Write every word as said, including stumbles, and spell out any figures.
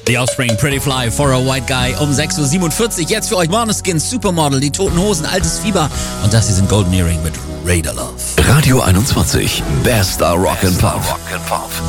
The Offspring, Pretty Fly, For a White Guy um sechs Uhr siebenundvierzig. Jetzt für euch Måneskin, Supermodel, die Toten Hosen, Altes Fieber und das hier sind Golden Earring mit Radar Love. Radio einundzwanzig, Bester Rock and Pop.